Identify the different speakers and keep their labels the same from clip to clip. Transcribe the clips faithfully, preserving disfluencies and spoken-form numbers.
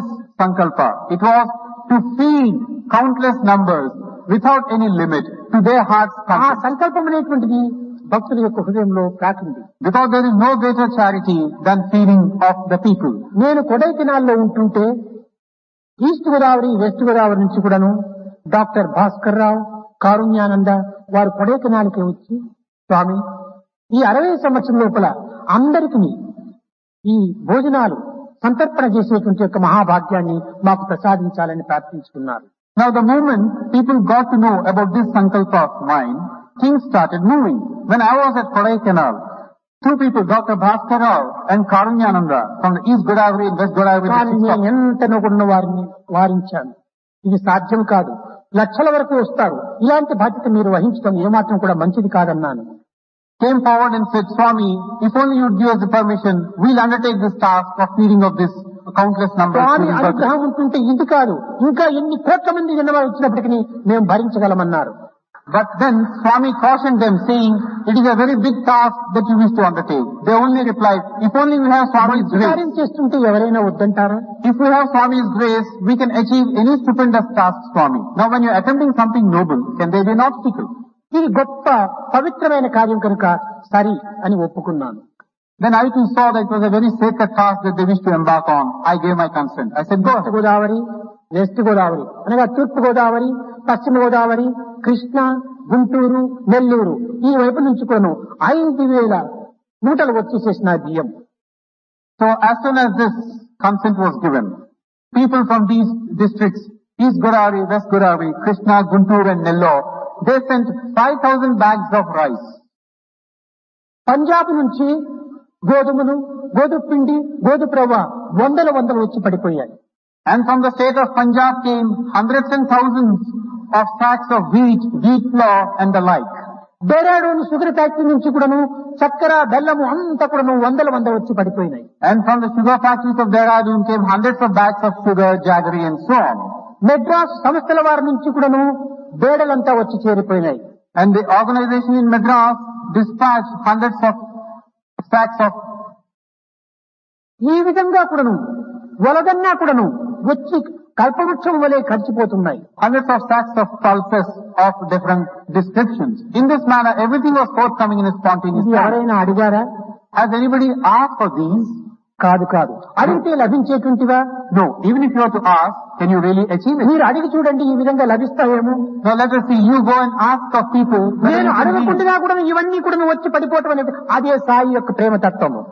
Speaker 1: this sankalpa? It was to feed countless numbers without any limit to their heart's
Speaker 2: ఆ
Speaker 1: content.
Speaker 2: సంకల్పం అనేటువంటిది భక్తుల యొక్క హృదయంలో ప్రాకింది.
Speaker 1: Because there is no greater charity than feeding of the people.
Speaker 2: నేను కొడైకెనాల్లో ఉంటుంటే east Godavari west Godavari నుంచి కూడాను డాక్టర్ భాస్కర్ రావు, కారుణ్యానంద వారు కొడైకెనాల్కి వచ్చి, స్వామి ఈ అరవై సంవత్సరం లోపల అందరికీ ఈ భోజనాలు సంతర్పణ చేసేటువంటి యొక్క మహాభాగ్యాన్ని మాకు ప్రసాదించాలని ప్రార్థించుకున్నారు.
Speaker 1: Now the moment people got to know about this sankalpa of mine, things started moving. When I was at Kodaikanal, two people, Doctor Bhaskar Rao and Karunyananda from the East Godavari and West Godavari
Speaker 2: కానీ
Speaker 1: districts
Speaker 2: నేను ఎంత నొగున్న వారిని వారించాను. ఇది సాధ్యం కాదు, లక్షల వరకు వస్తారు, ఇలాంటి బాధ్యత మీరు వహించడం ఏమాత్రం కూడా మంచిది కాదన్నాను.
Speaker 1: came forward and said, Swami, if only you would give us the permission, we'll undertake this task of feeding of this countless number of
Speaker 2: Swamy
Speaker 1: children.
Speaker 2: అనుగ్రహం ఉంటుంటే ఇది కాదు, ఇంకా ఎన్ని కోట్ల మంది జనవాళ్ళు వచ్చినప్పటికీ మేము భరించగలమన్నారు.
Speaker 1: But then Swami cautioned them, saying, it is a very big task that you wish to undertake. They only replied, if only we have Swami's grace.
Speaker 2: కార్యం చేస్తుంటే ఎవరైనా వద్దంటారా?
Speaker 1: If we have Swami's grace, we can achieve any stupendous task, Swami. Now when you are attempting something noble, can there be an obstacle?
Speaker 2: ఇది గొప్ప పవిత్రమైన కార్యం కనుక సరి అని ఒప్పుకున్నాను.
Speaker 1: Then I too saw that it was a very sacred task that they wished to embark on. I gave my consent. I said, go
Speaker 2: east
Speaker 1: ahead.
Speaker 2: Godavari, west Godavari అనగా తూర్పు గోదావరి, పశ్చిమ గోదావరి, కృష్ణా, గుంటూరు, నెల్లూరు ఈ వైపు నుంచి కూడా ఐదు వేల మూటలు వచ్చేసేసిన బియ్యం.
Speaker 1: So as soon as this consent was given, people from these districts, East Godavari, West Godavari, Krishna, Guntur and Nellore, they sent five thousand bags of rice.
Speaker 2: Punjab నుంచి గోధుమలు, గోధుమ పిండి, గోధుమ రవ్వ వందల వందలు వచ్చి పడిపోయాయి.
Speaker 1: And from the state of Punjab came hundreds and thousands of sacks of wheat, wheat flour and the like.
Speaker 2: Dehradun sugar factory నుంచి కూడాను చక్కెర, బెల్లము అంతా కూడాను వందల వంద వచ్చి పడిపోయినాయి.
Speaker 1: And from the sugar factories of Dehradun came hundreds of bags of sugar, jaggery and so on.
Speaker 2: Madras సంస్థల వారి నుంచి కూడాను బేడలంతా వచ్చి చేరిపోయినాయి.
Speaker 1: And the organization in Madras dispatched hundreds of sacks of.
Speaker 2: ఈ విధంగా కూడాను వలదన్నా కూడాను వచ్చి కల్పవృక్షం వలె ఖర్చిపోతున్నాయి.
Speaker 1: Hundreds of sacks of pulses of different descriptions. In this manner, everything was forthcoming in a spontaneous
Speaker 2: ఇది
Speaker 1: manner.
Speaker 2: ఎవరైనా అడిగారా?
Speaker 1: Has anybody asked for these?
Speaker 2: కాదు కాదు. అడిగితే లభించేటువంటివా?
Speaker 1: No. Even if you were to ask, can you really achieve it?
Speaker 2: మీరు అడిగి చూడండి, ఈ విధంగా లభిస్తాయేమో.
Speaker 1: Now let us see, you go and ask of people. whether
Speaker 2: నేను
Speaker 1: you can really-
Speaker 2: అడగకుండా కూడా ఇవన్నీ కూడా వచ్చి పడిపోవటం అనేది అదే సాయి యొక్క ప్రేమ తత్వము.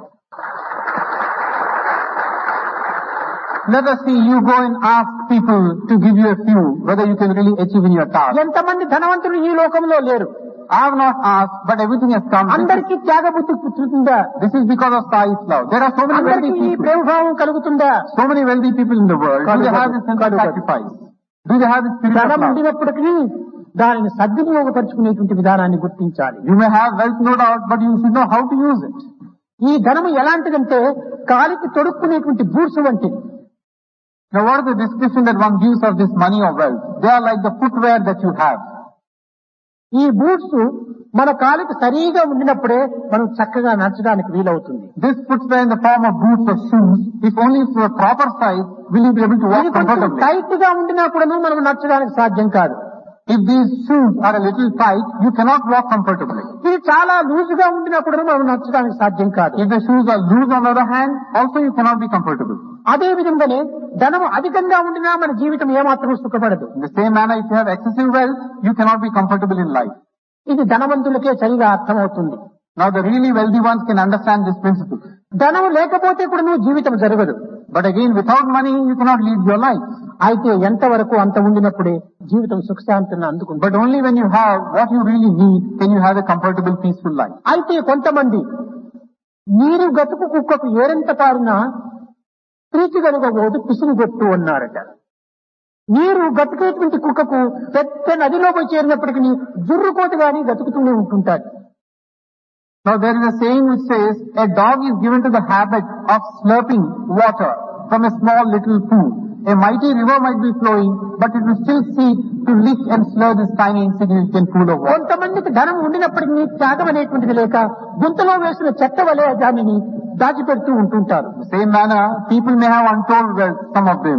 Speaker 1: Let us see, you go and ask people to give you a few, whether you can really achieve in your task.
Speaker 2: ఎంతమంది ధనవంతులు ఈ లోకంలో లేరు?
Speaker 1: I have not asked, but everything has come. This
Speaker 2: అందరికీ త్యాగ బుద్ధి పుట్టుతుందా?
Speaker 1: is, this is because of Sai's love. There are so many wealthy
Speaker 2: అందరికీ ఈ
Speaker 1: people.
Speaker 2: ప్రేమభావం కలుగుతుందా?
Speaker 1: So many wealthy people in the world. Do they have this sense of
Speaker 2: Kadu, kadu.
Speaker 1: sacrifice? Do they have this spirit of
Speaker 2: ధనం
Speaker 1: love?
Speaker 2: ఉండినప్పటికీ దానిని సద్వినియోగపరుచుకునేటువంటి విధానాన్ని గుర్తించాలి.
Speaker 1: You may have wealth, no doubt, but you should know how to use it.
Speaker 2: ఈ ధనము ఎలాంటిదంటే కాలికి తొడుక్కునేటువంటి boots వంటిది.
Speaker 1: Now what is the description that one gives of this money or wealth? They are like the footwear that you have.
Speaker 2: ఈ boots మన కాలికి సరిగా ఉండినప్పుడే మనం చక్కగా నడచడానికి వీలవుతుంది.
Speaker 1: This footwear in the form of boots or shoes, if only to a proper size, will you be able to walk
Speaker 2: ఇది కొంచెం
Speaker 1: comfortably.
Speaker 2: టైట్ గా ఉండినప్పుడను మనం నడచడానికి సాధ్యం కాదు.
Speaker 1: If these shoes are a little tight, you cannot walk comfortably.
Speaker 2: ఇది చాలా loose గా ఉండినప్పుడు మనం నడచడానికి సాధ్యం కాదు.
Speaker 1: If the shoes are loose on the other hand, also you cannot be comfortable.
Speaker 2: అదే విధంగానే ధనము అధికంగా ఉండినా మన జీవితం ఏమాత్రం సుఖపడదు.
Speaker 1: In the same manner, if you have excessive wealth, you cannot be comfortable in life.
Speaker 2: ఇది ధనవంతులకే సరిగా అర్థమవుతుంది.
Speaker 1: Now the really wealthy ones can understand this principle.
Speaker 2: ధనం లేకపోతే కూడా నువ్వు జీవితం జరగదు.
Speaker 1: But again, without money, you cannot lead your life.
Speaker 2: అయితే ఎంతవరకు అంత ఉండినప్పుడే జీవితం సుఖశాంతిని అందుకుంటుంది.
Speaker 1: But only when you have what you really need, can you have a comfortable, peaceful life.
Speaker 2: అయితే కొంతమంది నీరు గతుకు కుక్కకు ఏరెంత పారినా ప్రీతిగలుగబోదు పిసినిగొట్టు అన్నారట. నీరు గతుకేటువంటి కుక్కకు పెద్ద నదిలో పోయి చేరినప్పటికీ జుర్రుకోత గాని గతుకుతూనే ఉంటుంటాడు.
Speaker 1: Now there is a saying which says, a dog is given to the habit of slurping water from a small little pool. A mighty river might be flowing, but it will still seek to lick and slur this tiny insignificant pool of water.
Speaker 2: కొంతమందికి ధనం ఉండినప్పటికీ త్యాగం అనేటువంటిది లేక గుంతలో వేసిన చెత్త వలె దానిని దాచిపెడుతూ ఉంటుంటారు.
Speaker 1: In the same manner, people may have untold wealth, some of them.